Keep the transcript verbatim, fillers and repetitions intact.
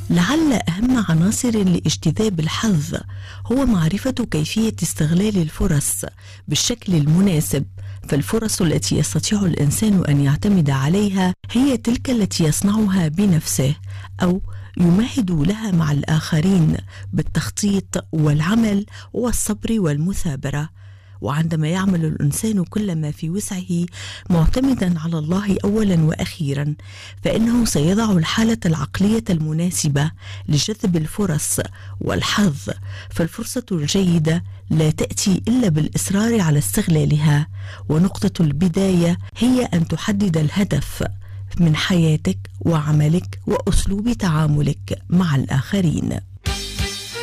لعل أهم عناصر لاجتذاب الحظ هو معرفة كيفية استغلال الفرص بالشكل المناسب، فالفرص التي يستطيع الإنسان أن يعتمد عليها هي تلك التي يصنعها بنفسه أو يمهد لها مع الآخرين بالتخطيط والعمل والصبر والمثابرة. وعندما يعمل الإنسان كل ما في وسعه معتمدا على الله أولا وأخيرا، فإنه سيضع الحالة العقلية المناسبة لجذب الفرص والحظ. فالفرصة الجيدة لا تأتي إلا بالإصرار على استغلالها، ونقطة البداية هي أن تحدد الهدف من حياتك وعملك وأسلوب تعاملك مع الآخرين.